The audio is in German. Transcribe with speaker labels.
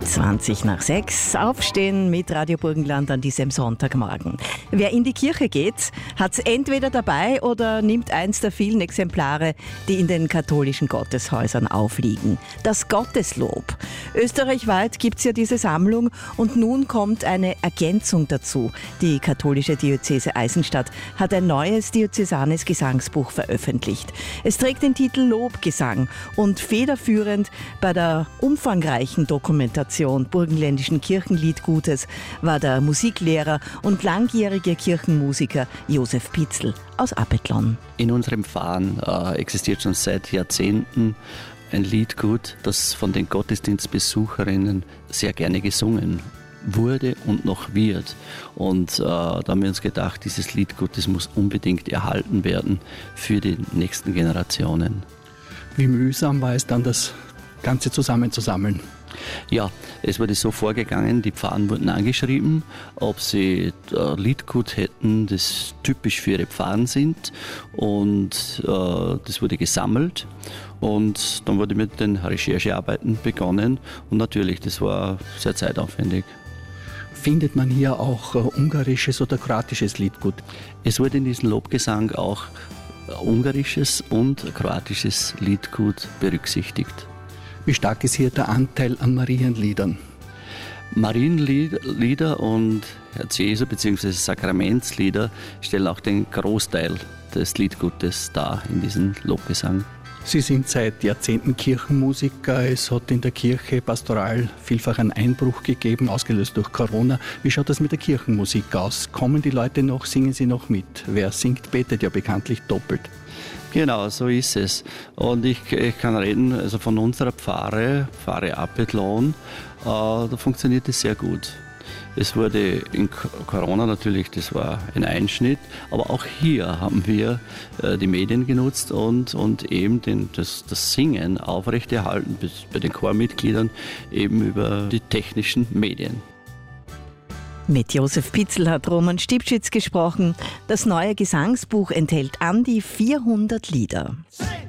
Speaker 1: 20 nach 6, aufstehen mit Radio Burgenland an diesem Sonntagmorgen. Wer in die Kirche geht, hat es entweder dabei oder nimmt eins der vielen Exemplare, die in den katholischen Gotteshäusern aufliegen. Das Gotteslob. Österreichweit gibt es ja diese Sammlung und nun kommt eine Ergänzung dazu. Die katholische Diözese Eisenstadt hat ein neues diözesanes Gesangsbuch veröffentlicht. Es trägt den Titel Lobgesang und federführend bei der umfangreichen Dokumentation burgenländischen Kirchenliedgutes war der Musiklehrer und langjährige Kirchenmusiker Josef Pitzl aus Appetlon.
Speaker 2: In unserem Pfarren existiert schon seit Jahrzehnten ein Liedgut, das von den Gottesdienstbesucherinnen sehr gerne gesungen wurde und noch wird. Und da haben wir uns gedacht, dieses Liedgut, das muss unbedingt erhalten werden für die nächsten Generationen.
Speaker 3: Wie mühsam war es dann, das Ganze zusammenzusammeln?
Speaker 2: Ja, es wurde so vorgegangen, die Pfarren wurden angeschrieben, ob sie Liedgut hätten, das typisch für ihre Pfarren sind, und das wurde gesammelt und dann wurde mit den Recherchearbeiten begonnen und natürlich, das war sehr zeitaufwendig.
Speaker 3: Findet man hier auch ungarisches oder kroatisches Liedgut?
Speaker 2: Es wurde in diesem Lobgesang auch ungarisches und kroatisches Liedgut berücksichtigt.
Speaker 3: Wie stark ist hier der Anteil an Marienliedern?
Speaker 2: Marienlieder und Herz Jesu bzw. Sakramentslieder stellen auch den Großteil des Liedgutes dar in diesem Lobgesang.
Speaker 3: Sie sind seit Jahrzehnten Kirchenmusiker. Es hat in der Kirche pastoral vielfach einen Einbruch gegeben, ausgelöst durch Corona. Wie schaut das mit der Kirchenmusik aus? Kommen die Leute noch, singen sie noch mit? Wer singt, betet ja bekanntlich doppelt.
Speaker 2: Genau, so ist es. Und ich kann reden, also von unserer Pfarre Appetlon, da funktioniert es sehr gut. Es wurde in Corona natürlich, das war ein Einschnitt, aber auch hier haben wir die Medien genutzt und eben das Singen aufrechterhalten bei den Chormitgliedern eben über die technischen Medien.
Speaker 1: Mit Josef Pitzl hat Roman Stipschitz gesprochen. Das neue Gesangsbuch enthält an die 400 Lieder.